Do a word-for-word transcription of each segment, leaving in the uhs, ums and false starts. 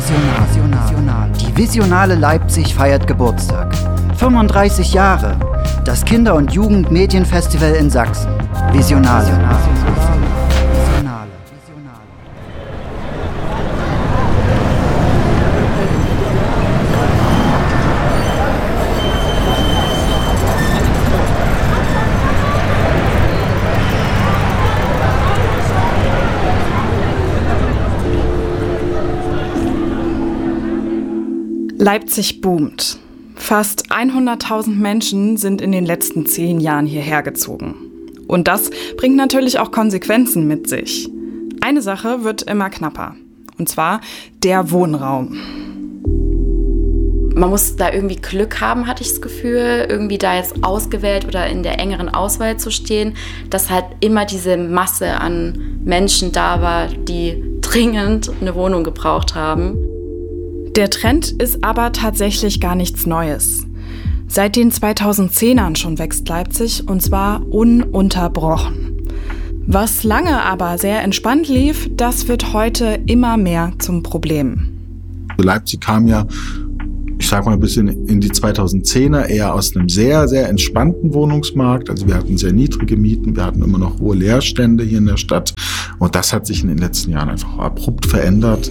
Visionar. Die Visionale Leipzig feiert Geburtstag. fünfunddreißig Jahre. Das Kinder- und Jugendmedienfestival in Sachsen. Visionale. Visionale. Leipzig boomt. Fast hunderttausend Menschen sind in den letzten zehn Jahren hierher gezogen. Und das bringt natürlich auch Konsequenzen mit sich. Eine Sache wird immer knapper. Und zwar der Wohnraum. Man muss da irgendwie Glück haben, hatte ich das Gefühl, irgendwie da jetzt ausgewählt oder in der engeren Auswahl zu stehen, dass halt immer diese Masse an Menschen da war, die dringend eine Wohnung gebraucht haben. Der Trend ist aber tatsächlich gar nichts Neues. Seit den zweitausendzehnern schon wächst Leipzig, und zwar ununterbrochen. Was lange aber sehr entspannt lief, das wird heute immer mehr zum Problem. Leipzig kam ja, ich sag mal, ein bisschen in die zweitausendzehner eher aus einem sehr, sehr entspannten Wohnungsmarkt. Also wir hatten sehr niedrige Mieten, wir hatten immer noch hohe Leerstände hier in der Stadt. Und das hat sich in den letzten Jahren einfach abrupt verändert.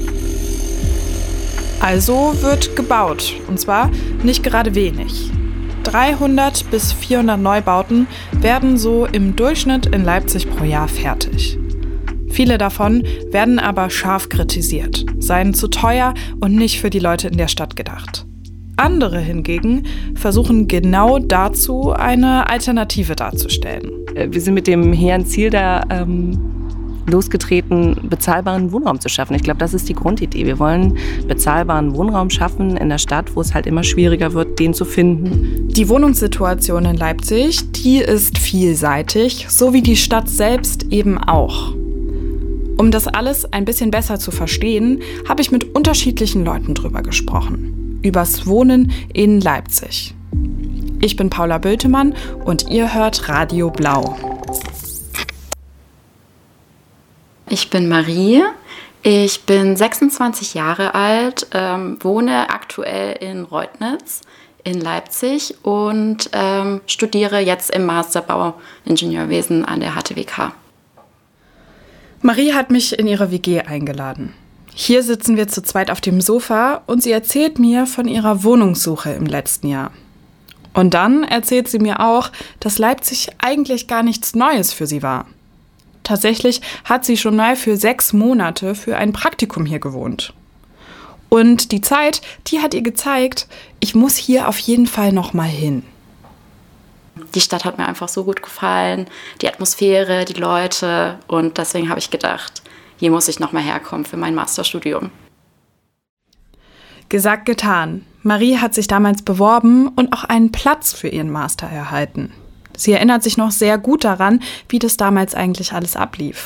Also wird gebaut, und zwar nicht gerade wenig. dreihundert bis vierhundert Neubauten werden so im Durchschnitt in Leipzig pro Jahr fertig. Viele davon werden aber scharf kritisiert, seien zu teuer und nicht für die Leute in der Stadt gedacht. Andere hingegen versuchen genau dazu eine Alternative darzustellen. Wir sind mit dem hehren Ziel da ähm, losgetreten, bezahlbaren Wohnraum zu schaffen. Ich glaube, das ist die Grundidee. Wir wollen bezahlbaren Wohnraum schaffen in der Stadt, wo es halt immer schwieriger wird, den zu finden. Die Wohnungssituation in Leipzig, die ist vielseitig, so wie die Stadt selbst eben auch. Um das alles ein bisschen besser zu verstehen, habe ich mit unterschiedlichen Leuten drüber gesprochen. Übers Wohnen in Leipzig. Ich bin Paula Bültemann und ihr hört Radio Blau. Ich bin Marie, ich bin sechsundzwanzig Jahre alt, ähm, wohne aktuell in Reutnitz in Leipzig und ähm, studiere jetzt im Master Bauingenieurwesen an der H T W K. Marie hat mich in ihre W G eingeladen. Hier sitzen wir zu zweit auf dem Sofa und sie erzählt mir von ihrer Wohnungssuche im letzten Jahr. Und dann erzählt sie mir auch, dass Leipzig eigentlich gar nichts Neues für sie war. Tatsächlich hat sie schon mal für sechs Monate für ein Praktikum hier gewohnt. Und die Zeit, die hat ihr gezeigt, ich muss hier auf jeden Fall noch mal hin. Die Stadt hat mir einfach so gut gefallen, die Atmosphäre, die Leute. Und deswegen habe ich gedacht, hier muss ich noch mal herkommen für mein Masterstudium. Gesagt, getan. Marie hat sich damals beworben und auch einen Platz für ihren Master erhalten. Sie erinnert sich noch sehr gut daran, wie das damals eigentlich alles ablief.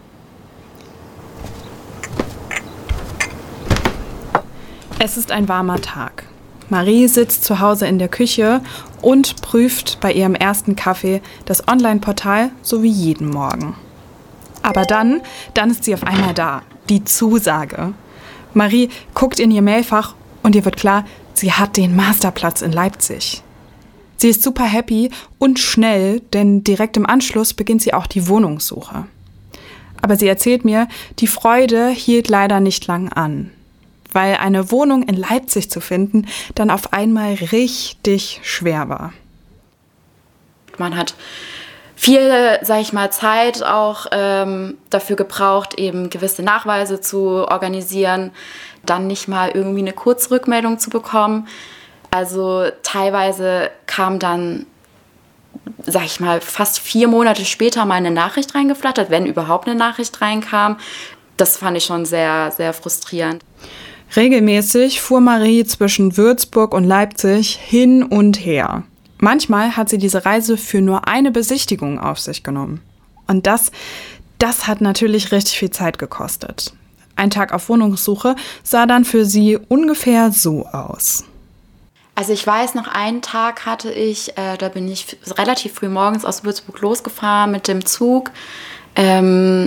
Es ist ein warmer Tag. Marie sitzt zu Hause in der Küche und prüft bei ihrem ersten Kaffee das Online-Portal so wie jeden Morgen. Aber dann, dann ist sie auf einmal da, die Zusage. Marie guckt in ihr Mailfach und ihr wird klar, sie hat den Masterplatz in Leipzig. Sie ist super happy und schnell, denn direkt im Anschluss beginnt sie auch die Wohnungssuche. Aber sie erzählt mir, die Freude hielt leider nicht lang an, weil eine Wohnung in Leipzig zu finden dann auf einmal richtig schwer war. Man hat viel, sag ich mal, Zeit auch ähm, dafür gebraucht, eben gewisse Nachweise zu organisieren, dann nicht mal irgendwie eine Kurzrückmeldung zu bekommen. Also teilweise kam dann, sag ich mal, fast vier Monate später mal eine Nachricht reingeflattert, wenn überhaupt eine Nachricht reinkam. Das fand ich schon sehr, sehr frustrierend. Regelmäßig fuhr Marie zwischen Würzburg und Leipzig hin und her. Manchmal hat sie diese Reise für nur eine Besichtigung auf sich genommen. Und das, das hat natürlich richtig viel Zeit gekostet. Ein Tag auf Wohnungssuche sah dann für sie ungefähr so aus. Also ich weiß, noch einen Tag hatte ich, äh, da bin ich relativ früh morgens aus Würzburg losgefahren mit dem Zug. Ähm,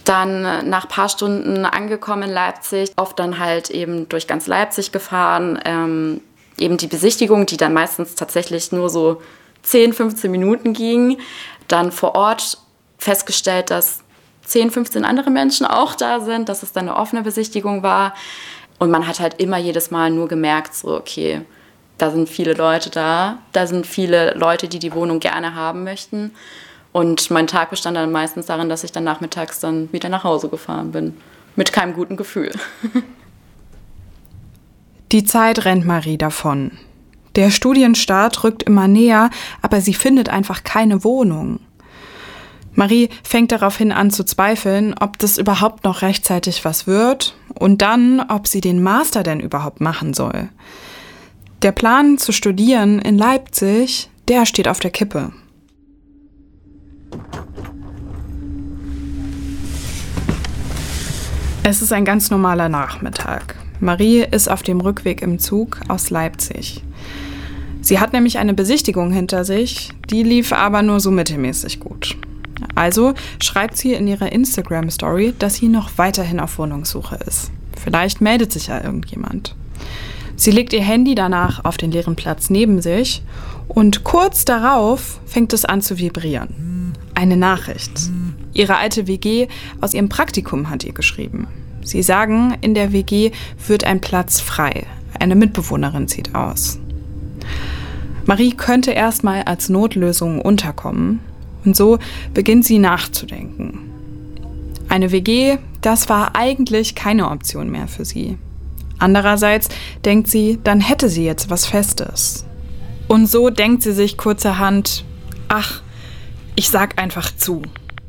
Dann nach ein paar Stunden angekommen in Leipzig, oft dann halt eben durch ganz Leipzig gefahren, ähm, eben die Besichtigung, die dann meistens tatsächlich nur so zehn, fünfzehn Minuten ging. Dann vor Ort festgestellt, dass zehn, fünfzehn andere Menschen auch da sind, dass es dann eine offene Besichtigung war. Und man hat halt immer jedes Mal nur gemerkt, so okay, da sind viele Leute da, da sind viele Leute, die die Wohnung gerne haben möchten. Und mein Tag bestand dann meistens darin, dass ich dann nachmittags dann wieder nach Hause gefahren bin. Mit keinem guten Gefühl. Die Zeit rennt Marie davon. Der Studienstart rückt immer näher, aber sie findet einfach keine Wohnung. Marie fängt daraufhin an zu zweifeln, ob das überhaupt noch rechtzeitig was wird und dann, ob sie den Master denn überhaupt machen soll. Der Plan zu studieren in Leipzig, der steht auf der Kippe. Es ist ein ganz normaler Nachmittag. Marie ist auf dem Rückweg im Zug aus Leipzig. Sie hat nämlich eine Besichtigung hinter sich, die lief aber nur so mittelmäßig gut. Also schreibt sie in ihrer Instagram-Story, dass sie noch weiterhin auf Wohnungssuche ist. Vielleicht meldet sich ja irgendjemand. Sie legt ihr Handy danach auf den leeren Platz neben sich und kurz darauf fängt es an zu vibrieren. Eine Nachricht. Ihre alte W G aus ihrem Praktikum hat ihr geschrieben. Sie sagen, in der W G wird ein Platz frei. Eine Mitbewohnerin zieht aus. Marie könnte erstmal als Notlösung unterkommen und so beginnt sie nachzudenken. Eine W G, das war eigentlich keine Option mehr für sie. Andererseits denkt sie, dann hätte sie jetzt was Festes. Und so denkt sie sich kurzerhand, ach, ich sag einfach zu.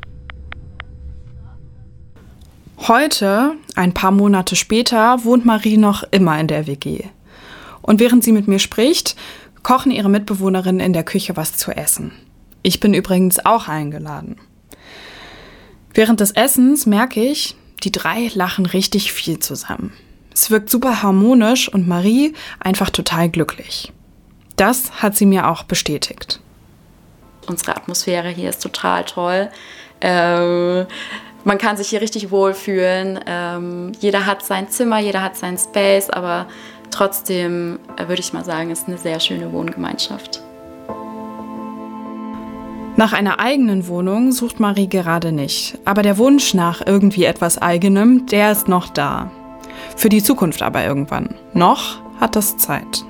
Heute, ein paar Monate später, wohnt Marie noch immer in der W G. Und während sie mit mir spricht, kochen ihre Mitbewohnerinnen in der Küche was zu essen. Ich bin übrigens auch eingeladen. Während des Essens merke ich, die drei lachen richtig viel zusammen. Es wirkt super harmonisch und Marie einfach total glücklich. Das hat sie mir auch bestätigt. Unsere Atmosphäre hier ist total toll. Ähm, man kann sich hier richtig wohlfühlen. Ähm, jeder hat sein Zimmer, jeder hat seinen Space, aber trotzdem äh, würde ich mal sagen, ist eine sehr schöne Wohngemeinschaft. Nach einer eigenen Wohnung sucht Marie gerade nicht. Aber der Wunsch nach irgendwie etwas Eigenem, der ist noch da. Für die Zukunft aber irgendwann. Noch hat das Zeit.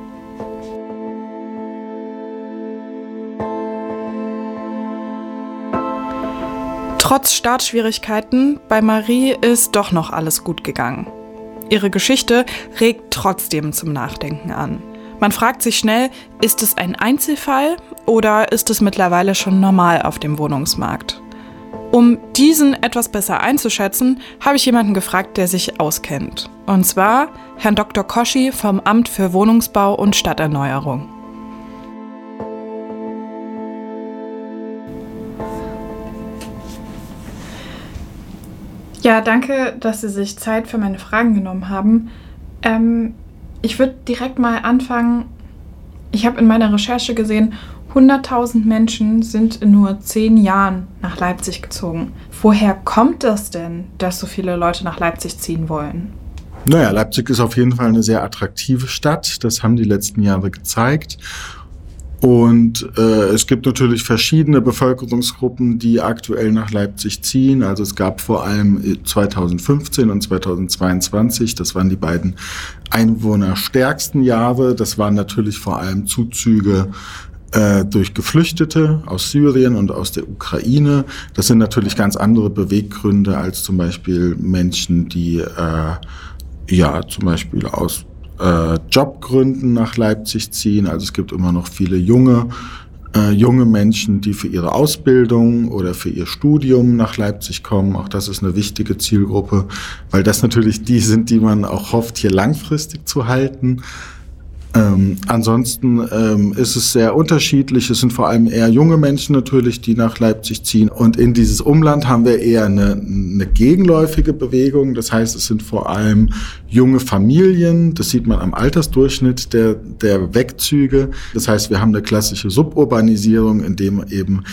Trotz Startschwierigkeiten, bei Marie ist doch noch alles gut gegangen. Ihre Geschichte regt trotzdem zum Nachdenken an. Man fragt sich schnell, ist es ein Einzelfall oder ist es mittlerweile schon normal auf dem Wohnungsmarkt? Um diesen etwas besser einzuschätzen, habe ich jemanden gefragt, der sich auskennt. Und zwar Herrn Doktor Koschi vom Amt für Wohnungsbau und Stadterneuerung. Ja, danke, dass Sie sich Zeit für meine Fragen genommen haben. Ähm, ich würde direkt mal anfangen. Ich habe in meiner Recherche gesehen, hunderttausend Menschen sind in nur zehn Jahren nach Leipzig gezogen. Woher kommt das denn, dass so viele Leute nach Leipzig ziehen wollen? Naja, Leipzig ist auf jeden Fall eine sehr attraktive Stadt. Das haben die letzten Jahre gezeigt. Und äh, es gibt natürlich verschiedene Bevölkerungsgruppen, die aktuell nach Leipzig ziehen. Also es gab vor allem zweitausendfünfzehn und zweitausendzweiundzwanzig, das waren die beiden einwohnerstärksten Jahre. Das waren natürlich vor allem Zuzüge äh, durch Geflüchtete aus Syrien und aus der Ukraine. Das sind natürlich ganz andere Beweggründe als zum Beispiel Menschen, die äh, ja zum Beispiel aus Äh, Jobgründen nach Leipzig ziehen. Also es gibt immer noch viele junge, äh, junge Menschen, die für ihre Ausbildung oder für ihr Studium nach Leipzig kommen. Auch das ist eine wichtige Zielgruppe, weil das natürlich die sind, die man auch hofft, hier langfristig zu halten. Ähm, ansonsten ähm, ist es sehr unterschiedlich. Es sind vor allem eher junge Menschen natürlich, die nach Leipzig ziehen. Und in dieses Umland haben wir eher eine, eine gegenläufige Bewegung. Das heißt, es sind vor allem junge Familien. Das sieht man am Altersdurchschnitt der, der Wegzüge. Das heißt, wir haben eine klassische Suburbanisierung, in dem eben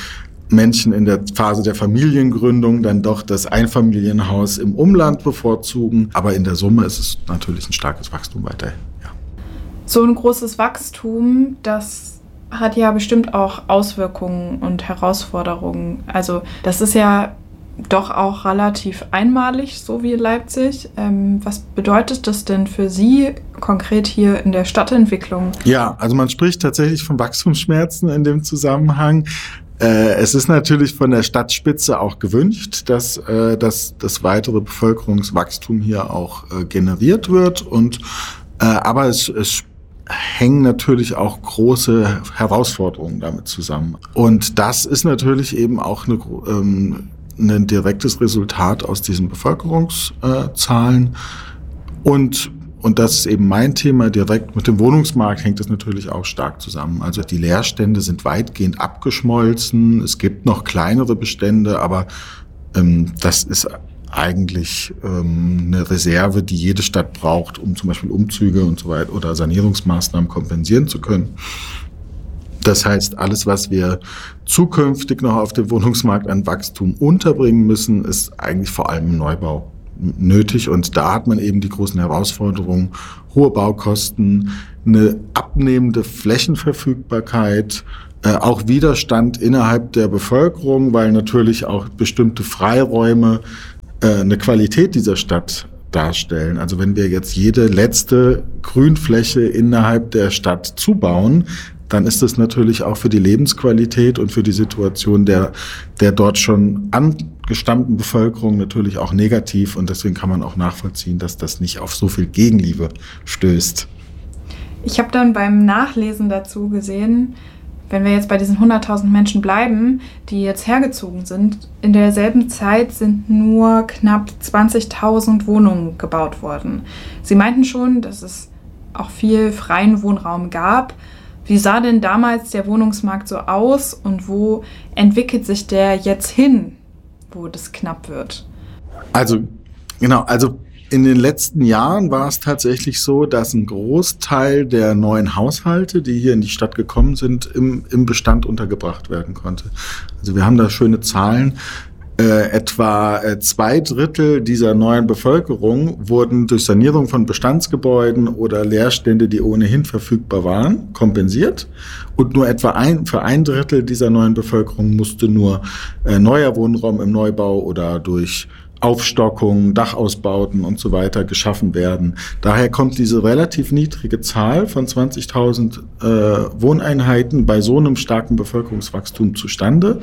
Menschen in der Phase der Familiengründung dann doch das Einfamilienhaus im Umland bevorzugen. Aber in der Summe ist es natürlich ein starkes Wachstum weiterhin. Ja. So ein großes Wachstum, das hat ja bestimmt auch Auswirkungen und Herausforderungen. Also das ist ja doch auch relativ einmalig, so wie in Leipzig. Ähm, was bedeutet das denn für Sie konkret hier in der Stadtentwicklung? Ja, also man spricht tatsächlich von Wachstumsschmerzen in dem Zusammenhang. Äh, es ist natürlich von der Stadtspitze auch gewünscht, dass, äh, dass das weitere Bevölkerungswachstum hier auch äh, generiert wird. Und, äh, aber es, es hängen natürlich auch große Herausforderungen damit zusammen. Und das ist natürlich eben auch eine, ähm, ein direktes Resultat aus diesen Bevölkerungszahlen. Und, und das ist eben mein Thema, direkt mit dem Wohnungsmarkt hängt das natürlich auch stark zusammen. Also die Leerstände sind weitgehend abgeschmolzen. Es gibt noch kleinere Bestände, aber ähm, das ist eigentlich ähm, eine Reserve, die jede Stadt braucht, um zum Beispiel Umzüge und so weiter oder Sanierungsmaßnahmen kompensieren zu können. Das heißt, alles, was wir zukünftig noch auf dem Wohnungsmarkt an Wachstum unterbringen müssen, ist eigentlich vor allem im Neubau nötig. Und da hat man eben die großen Herausforderungen, hohe Baukosten, eine abnehmende Flächenverfügbarkeit, äh, auch Widerstand innerhalb der Bevölkerung, weil natürlich auch bestimmte Freiräume äh, eine Qualität dieser Stadt darstellen. Also wenn wir jetzt jede letzte Grünfläche innerhalb der Stadt zubauen, dann ist das natürlich auch für die Lebensqualität und für die Situation der, der dort schon angestammten Bevölkerung natürlich auch negativ. Und deswegen kann man auch nachvollziehen, dass das nicht auf so viel Gegenliebe stößt. Ich habe dann beim Nachlesen dazu gesehen, wenn wir jetzt bei diesen hunderttausend Menschen bleiben, die jetzt hergezogen sind, in derselben Zeit sind nur knapp zwanzigtausend Wohnungen gebaut worden. Sie meinten schon, dass es auch viel freien Wohnraum gab. Wie sah denn damals der Wohnungsmarkt so aus und wo entwickelt sich der jetzt hin, wo das knapp wird? Also, genau, also in den letzten Jahren war es tatsächlich so, dass ein Großteil der neuen Haushalte, die hier in die Stadt gekommen sind, im, im Bestand untergebracht werden konnte. Also wir haben da schöne Zahlen. Äh, etwa äh, zwei Drittel dieser neuen Bevölkerung wurden durch Sanierung von Bestandsgebäuden oder Leerstände, die ohnehin verfügbar waren, kompensiert. Und nur etwa ein, für ein Drittel dieser neuen Bevölkerung musste nur äh, neuer Wohnraum im Neubau oder durch Aufstockung, Dachausbauten und so weiter geschaffen werden. Daher kommt diese relativ niedrige Zahl von zwanzigtausend äh, Wohneinheiten bei so einem starken Bevölkerungswachstum zustande.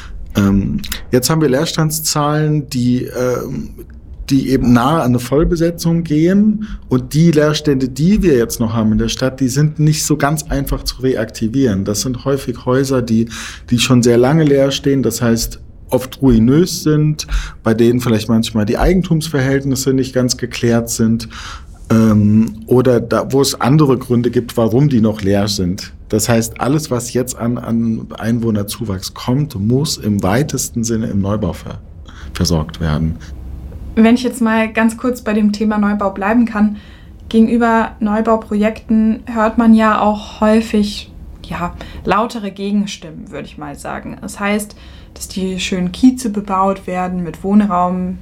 Ähm, jetzt haben wir Leerstandszahlen, die, äh, die eben nahe an eine Vollbesetzung gehen. Und die Leerstände, die wir jetzt noch haben in der Stadt, die sind nicht so ganz einfach zu reaktivieren. Das sind häufig Häuser, die, die schon sehr lange leer stehen. Das heißt, oft ruinös sind, bei denen vielleicht manchmal die Eigentumsverhältnisse nicht ganz geklärt sind. Ähm, oder da, wo es andere Gründe gibt, warum die noch leer sind. Das heißt, alles, was jetzt an, an Einwohnerzuwachs kommt, muss im weitesten Sinne im Neubau ver, versorgt werden. Wenn ich jetzt mal ganz kurz bei dem Thema Neubau bleiben kann, gegenüber Neubauprojekten hört man ja auch häufig ja, lautere Gegenstimmen, würde ich mal sagen. Das heißt, dass die schönen Kieze bebaut werden mit Wohnraum,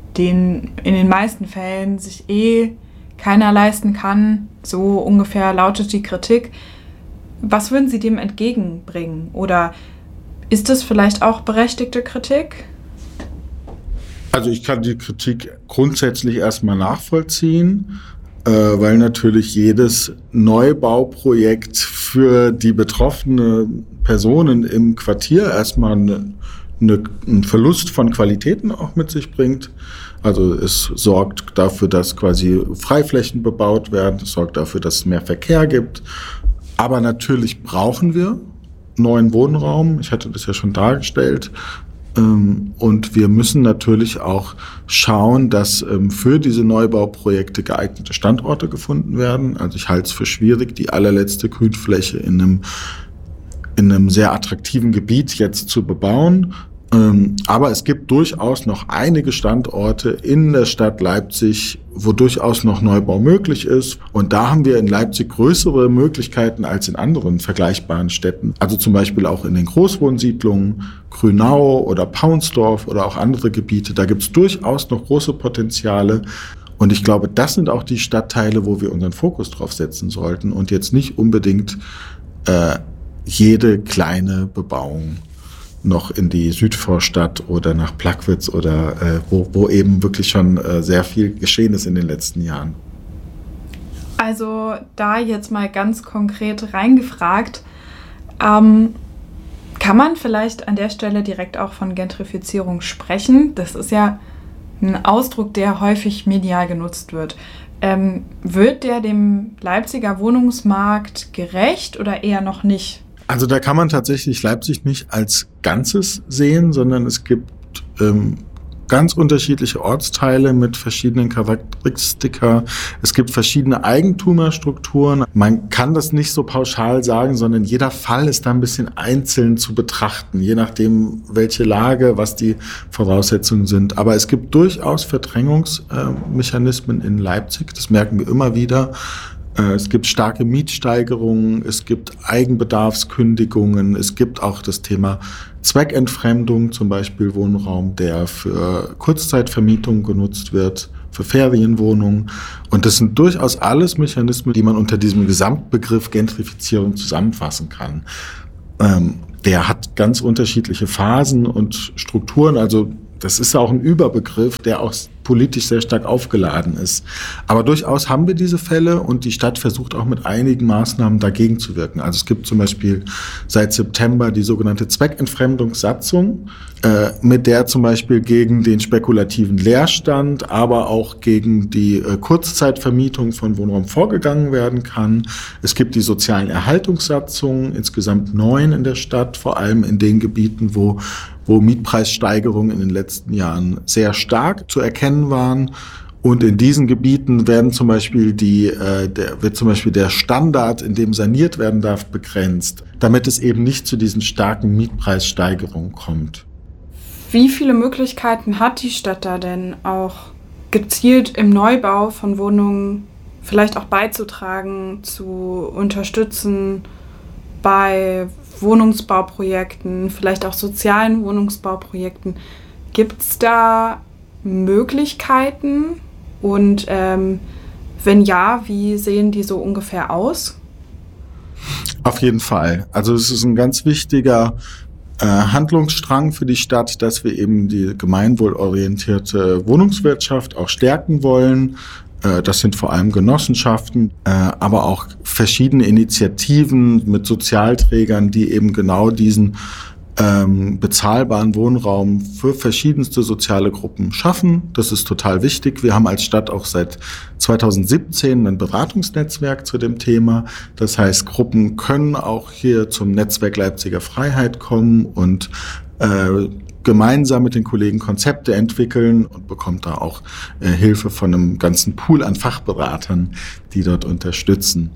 den in den meisten Fällen sich eh keiner leisten kann. So ungefähr lautet die Kritik. Was würden Sie dem entgegenbringen? Oder ist das vielleicht auch berechtigte Kritik? Also ich kann die Kritik grundsätzlich erstmal nachvollziehen, äh, weil natürlich jedes Neubauprojekt für die betroffenen Personen im Quartier erstmal eine, eine, einen Verlust von Qualitäten auch mit sich bringt. Also es sorgt dafür, dass quasi Freiflächen bebaut werden, es sorgt dafür, dass es mehr Verkehr gibt. Aber natürlich brauchen wir neuen Wohnraum. Ich hatte das ja schon dargestellt. Und wir müssen natürlich auch schauen, dass für diese Neubauprojekte geeignete Standorte gefunden werden. Also ich halte es für schwierig, die allerletzte Grünfläche in einem, in einem sehr attraktiven Gebiet jetzt zu bebauen. Ähm, aber es gibt durchaus noch einige Standorte in der Stadt Leipzig, wo durchaus noch Neubau möglich ist. Und da haben wir in Leipzig größere Möglichkeiten als in anderen vergleichbaren Städten. Also zum Beispiel auch in den Großwohnsiedlungen, Grünau oder Paunsdorf oder auch andere Gebiete. Da gibt es durchaus noch große Potenziale. Und ich glaube, das sind auch die Stadtteile, wo wir unseren Fokus drauf setzen sollten und jetzt nicht unbedingt äh, jede kleine Bebauung noch in die Südvorstadt oder nach Plagwitz oder äh, wo, wo eben wirklich schon äh, sehr viel geschehen ist in den letzten Jahren. Also da jetzt mal ganz konkret reingefragt, ähm, kann man vielleicht an der Stelle direkt auch von Gentrifizierung sprechen? Das ist ja ein Ausdruck, der häufig medial genutzt wird. Ähm, wird der dem Leipziger Wohnungsmarkt gerecht oder eher noch nicht? Also da kann man tatsächlich Leipzig nicht als Ganzes sehen, sondern es gibt ähm, ganz unterschiedliche Ortsteile mit verschiedenen Charakteristika. Es gibt verschiedene Eigentumerstrukturen. Man kann das nicht so pauschal sagen, sondern jeder Fall ist da ein bisschen einzeln zu betrachten, je nachdem, welche Lage, was die Voraussetzungen sind. Aber es gibt durchaus Verdrängungsmechanismen in Leipzig, das merken wir immer wieder. Es gibt starke Mietsteigerungen, es gibt Eigenbedarfskündigungen, es gibt auch das Thema Zweckentfremdung, zum Beispiel Wohnraum, der für Kurzzeitvermietung genutzt wird, für Ferienwohnungen. Und das sind durchaus alles Mechanismen, die man unter diesem Gesamtbegriff Gentrifizierung zusammenfassen kann. Ähm, der hat ganz unterschiedliche Phasen und Strukturen, also das ist auch ein Überbegriff, der auch politisch sehr stark aufgeladen ist. Aber durchaus haben wir diese Fälle und die Stadt versucht auch mit einigen Maßnahmen dagegen zu wirken. Also es gibt zum Beispiel seit September die sogenannte Zweckentfremdungssatzung, äh, mit der zum Beispiel gegen den spekulativen Leerstand, aber auch gegen die äh, Kurzzeitvermietung von Wohnraum vorgegangen werden kann. Es gibt die sozialen Erhaltungssatzungen, insgesamt neun in der Stadt, vor allem in den Gebieten, wo wo Mietpreissteigerungen in den letzten Jahren sehr stark zu erkennen waren. Und in diesen Gebieten werden zum Beispiel die, äh, der, wird zum Beispiel der Standard, in dem saniert werden darf, begrenzt, damit es eben nicht zu diesen starken Mietpreissteigerungen kommt. Wie viele Möglichkeiten hat die Stadt da denn auch gezielt im Neubau von Wohnungen vielleicht auch beizutragen, zu unterstützen bei Wohnungsbauprojekten, vielleicht auch sozialen Wohnungsbauprojekten? Gibt es da Möglichkeiten? Und ähm, wenn ja, wie sehen die so ungefähr aus? Auf jeden Fall. Also es ist ein ganz wichtiger äh, Handlungsstrang für die Stadt, dass wir eben die gemeinwohlorientierte Wohnungswirtschaft auch stärken wollen. Das sind vor allem Genossenschaften, aber auch verschiedene Initiativen mit Sozialträgern, die eben genau diesen ähm, bezahlbaren Wohnraum für verschiedenste soziale Gruppen schaffen. Das ist total wichtig. Wir haben als Stadt auch seit zweitausendsiebzehn ein Beratungsnetzwerk zu dem Thema. Das heißt, Gruppen können auch hier zum Netzwerk Leipziger Freiheit kommen und äh, gemeinsam mit den Kollegen Konzepte entwickeln und bekommt da auch äh, Hilfe von einem ganzen Pool an Fachberatern, die dort unterstützen.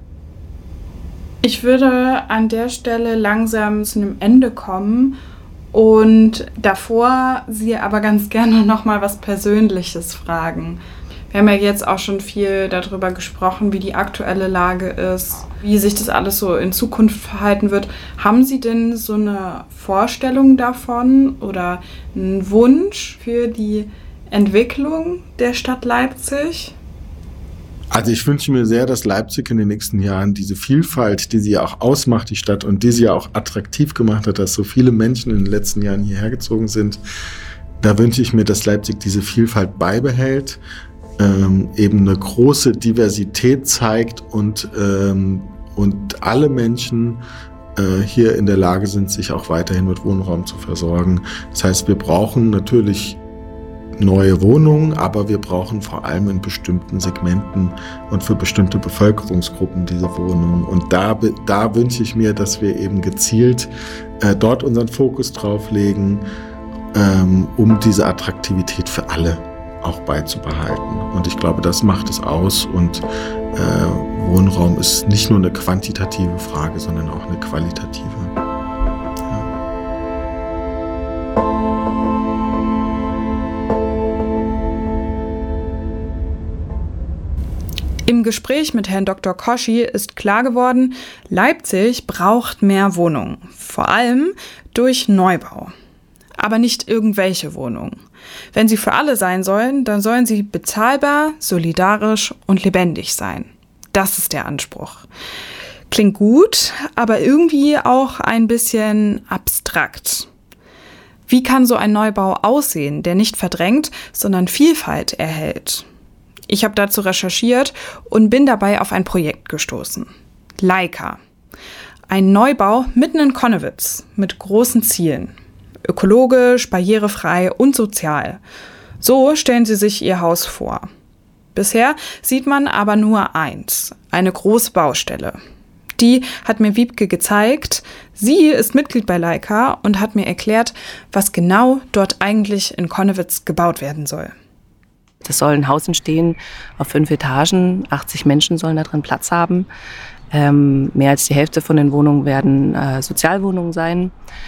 Ich würde an der Stelle langsam zu einem Ende kommen und davor Sie aber ganz gerne noch mal was Persönliches fragen. Wir haben ja jetzt auch schon viel darüber gesprochen, wie die aktuelle Lage ist, wie sich das alles so in Zukunft verhalten wird. Haben Sie denn so eine Vorstellung davon oder einen Wunsch für die Entwicklung der Stadt Leipzig? Also ich wünsche mir sehr, dass Leipzig in den nächsten Jahren diese Vielfalt, die sie ja auch ausmacht, die Stadt, und die sie ja auch attraktiv gemacht hat, dass so viele Menschen in den letzten Jahren hierher gezogen sind, da wünsche ich mir, dass Leipzig diese Vielfalt beibehält, ähm, eben eine große Diversität zeigt und, ähm, und alle Menschen äh, hier in der Lage sind, sich auch weiterhin mit Wohnraum zu versorgen. Das heißt, wir brauchen natürlich neue Wohnungen, aber wir brauchen vor allem in bestimmten Segmenten und für bestimmte Bevölkerungsgruppen diese Wohnungen. Und da, da wünsche ich mir, dass wir eben gezielt äh, dort unseren Fokus drauf legen, ähm, um diese Attraktivität für alle auch beizubehalten. Und ich glaube, das macht es aus. Und äh, Wohnraum ist nicht nur eine quantitative Frage, sondern auch eine qualitative. Ja. Im Gespräch mit Herrn Doktor Koschi ist klar geworden, Leipzig braucht mehr Wohnungen, vor allem durch Neubau. Aber nicht irgendwelche Wohnungen. Wenn sie für alle sein sollen, dann sollen sie bezahlbar, solidarisch und lebendig sein. Das ist der Anspruch. Klingt gut, aber irgendwie auch ein bisschen abstrakt. Wie kann so ein Neubau aussehen, der nicht verdrängt, sondern Vielfalt erhält? Ich habe dazu recherchiert und bin dabei auf ein Projekt gestoßen. Leica. Ein Neubau mitten in Connewitz mit großen Zielen. Ökologisch, barrierefrei und sozial. So stellen sie sich ihr Haus vor. Bisher sieht man aber nur eins, eine große Baustelle. Die hat mir Wiebke gezeigt. Sie ist Mitglied bei Leica und hat mir erklärt, was genau dort eigentlich in Connewitz gebaut werden soll. Das soll ein Haus entstehen auf fünf Etagen. achtzig Menschen sollen da drin Platz haben. Ähm, mehr als die Hälfte von den Wohnungen werden äh, Sozialwohnungen sein.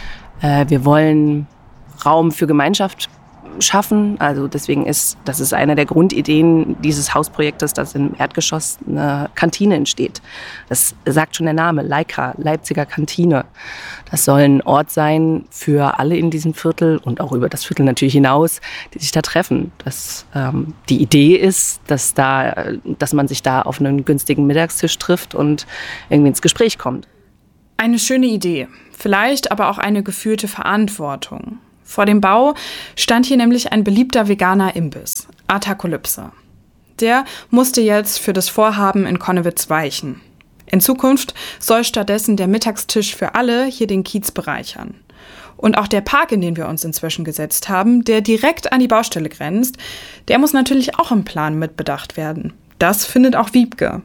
Äh, wir wollen Raum für Gemeinschaft schaffen. Also deswegen ist, das ist eine der Grundideen dieses Hausprojektes, dass im Erdgeschoss eine Kantine entsteht. Das sagt schon der Name, Leica, Leipziger Kantine. Das soll ein Ort sein für alle in diesem Viertel und auch über das Viertel natürlich hinaus, die sich da treffen. Das, ähm, die Idee ist, dass, da, dass man sich da auf einen günstigen Mittagstisch trifft und irgendwie ins Gespräch kommt. Eine schöne Idee, vielleicht aber auch eine gefühlte Verantwortung. Vor dem Bau stand hier nämlich ein beliebter veganer Imbiss, Atakolypse. Der musste jetzt für das Vorhaben in Connewitz weichen. In Zukunft soll stattdessen der Mittagstisch für alle hier den Kiez bereichern. Und auch der Park, in den wir uns inzwischen gesetzt haben, der direkt an die Baustelle grenzt, der muss natürlich auch im Plan mitbedacht werden. Das findet auch Wiebke.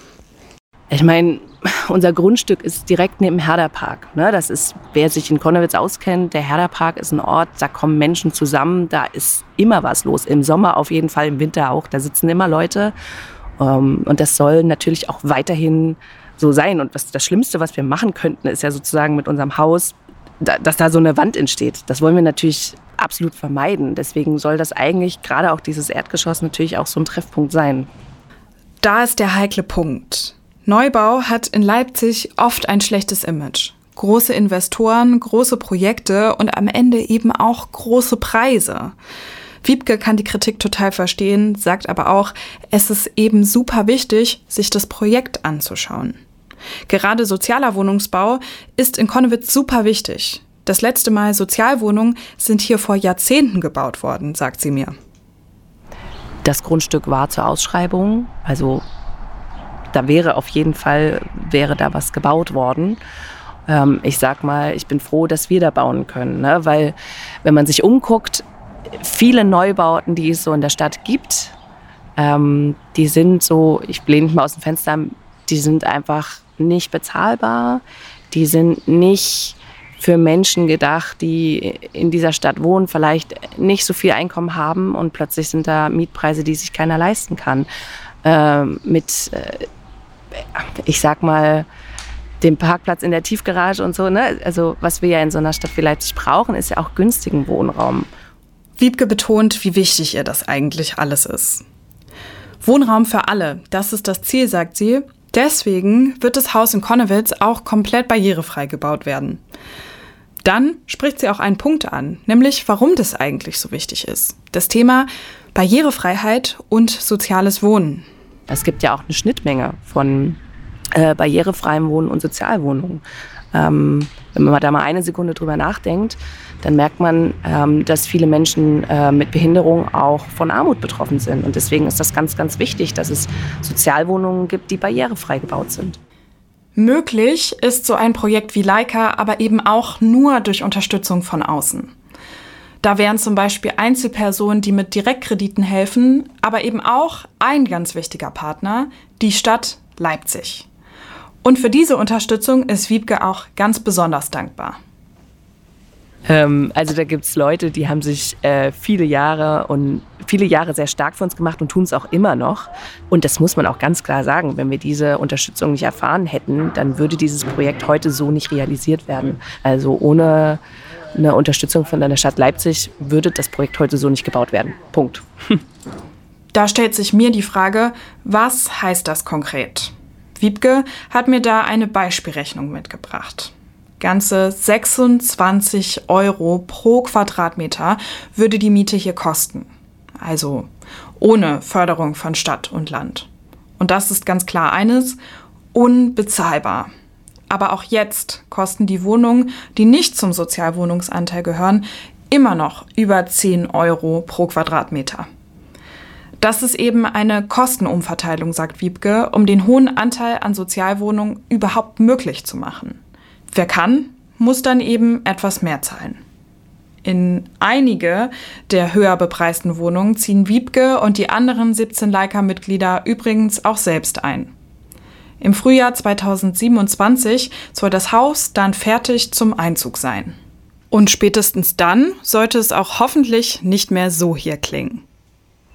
Ich meine, unser Grundstück ist direkt neben dem Herder-Park. Ne? Das ist, wer sich in Connewitz auskennt, der Herder-Park ist ein Ort, da kommen Menschen zusammen, da ist immer was los. Im Sommer auf jeden Fall, im Winter auch, da sitzen immer Leute. Um, und das soll natürlich auch weiterhin so sein. Und was, das Schlimmste, was wir machen könnten, ist ja sozusagen mit unserem Haus, da, dass da so eine Wand entsteht. Das wollen wir natürlich absolut vermeiden. Deswegen soll das eigentlich, gerade auch dieses Erdgeschoss, natürlich auch so ein Treffpunkt sein. Da ist der heikle Punkt. Neubau hat in Leipzig oft ein schlechtes Image. Große Investoren, große Projekte und am Ende eben auch große Preise. Wiebke kann die Kritik total verstehen, sagt aber auch, es ist eben super wichtig, sich das Projekt anzuschauen. Gerade sozialer Wohnungsbau ist in Connewitz super wichtig. Das letzte Mal Sozialwohnungen sind hier vor Jahrzehnten gebaut worden, sagt sie mir. Das Grundstück war zur Ausschreibung, also da wäre auf jeden Fall, wäre da was gebaut worden. Ähm, ich sag mal, ich bin froh, dass wir da bauen können, ne? Weil wenn man sich umguckt, viele Neubauten, die es so in der Stadt gibt, ähm, die sind so, ich lehne mich mal aus dem Fenster, die sind einfach nicht bezahlbar, die sind nicht für Menschen gedacht, die in dieser Stadt wohnen, vielleicht nicht so viel Einkommen haben und plötzlich sind da Mietpreise, die sich keiner leisten kann. Ähm, mit, äh, ich sag mal, dem Parkplatz in der Tiefgarage und so, ne? Also was wir ja in so einer Stadt wie Leipzig brauchen, ist ja auch günstigen Wohnraum. Wiebke betont, wie wichtig ihr das eigentlich alles ist. Wohnraum für alle, das ist das Ziel, sagt sie. Deswegen wird das Haus in Connewitz auch komplett barrierefrei gebaut werden. Dann spricht sie auch einen Punkt an, nämlich warum das eigentlich so wichtig ist. Das Thema Barrierefreiheit und soziales Wohnen. Es gibt ja auch eine Schnittmenge von äh, barrierefreiem Wohnen und Sozialwohnungen. Ähm, wenn man da mal eine Sekunde drüber nachdenkt, dann merkt man, ähm, dass viele Menschen äh, mit Behinderung auch von Armut betroffen sind. Und deswegen ist das ganz, ganz wichtig, dass es Sozialwohnungen gibt, die barrierefrei gebaut sind. Möglich ist so ein Projekt wie Leica aber eben auch nur durch Unterstützung von außen. Da wären zum Beispiel Einzelpersonen, die mit Direktkrediten helfen, aber eben auch ein ganz wichtiger Partner, die Stadt Leipzig. Und für diese Unterstützung ist Wiebke auch ganz besonders dankbar. Ähm, also da gibt es Leute, die haben sich äh, viele Jahre und viele Jahre sehr stark für uns gemacht und tun es auch immer noch. Und das muss man auch ganz klar sagen, wenn wir diese Unterstützung nicht erfahren hätten, dann würde dieses Projekt heute so nicht realisiert werden. Also ohne eine Unterstützung von der Stadt Leipzig würde das Projekt heute so nicht gebaut werden. Punkt. Da stellt sich mir die Frage, was heißt das konkret? Wiebke hat mir da eine Beispielrechnung mitgebracht. Ganze sechsundzwanzig Euro pro Quadratmeter würde die Miete hier kosten. Also ohne Förderung von Stadt und Land. Und das ist ganz klar eines, unbezahlbar. Aber auch jetzt kosten die Wohnungen, die nicht zum Sozialwohnungsanteil gehören, immer noch über zehn Euro pro Quadratmeter. Das ist eben eine Kostenumverteilung, sagt Wiebke, um den hohen Anteil an Sozialwohnungen überhaupt möglich zu machen. Wer kann, muss dann eben etwas mehr zahlen. In einige der höher bepreisten Wohnungen ziehen Wiebke und die anderen siebzehn Leica-Mitglieder übrigens auch selbst ein. Im Frühjahr zweitausendsiebenundzwanzig soll das Haus dann fertig zum Einzug sein. Und spätestens dann sollte es auch hoffentlich nicht mehr so hier klingen.